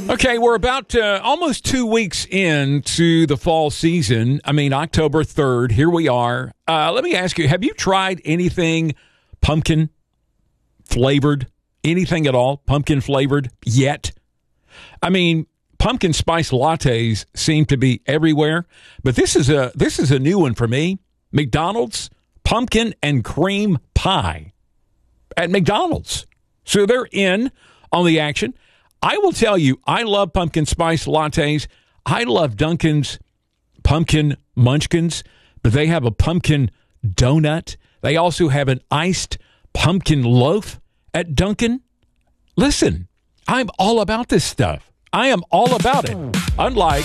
Okay, we're about almost 2 weeks into the fall season. I mean, October 3rd, here we are. Let me ask you, have you tried anything pumpkin flavored? Anything at all pumpkin flavored yet? I mean, pumpkin spice lattes seem to be everywhere, but this is a new one for me. McDonald's pumpkin and cream pie at McDonald's. So they're in on the action. I will tell you, I love pumpkin spice lattes. I love Dunkin's pumpkin munchkins, but they have a pumpkin donut. They also have an iced pumpkin loaf at Dunkin'. Listen, I'm all about this stuff. I am all about it. Unlike